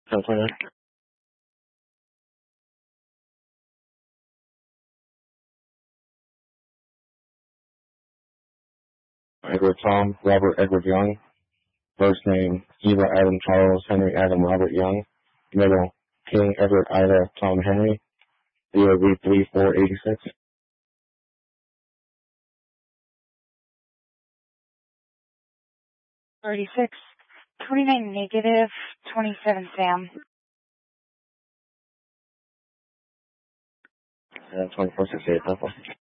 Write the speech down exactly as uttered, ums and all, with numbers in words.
ten twenty-nine. Edward Tom, Robert Edward Young. First name, Eva Adam Charles Henry Adam Robert Young. Middle, King Edward Ida Tom Henry. D O B three four eighty-six. thirty-six, twenty-nine negative, twenty-seven Sam. And twenty-four sixty-eight,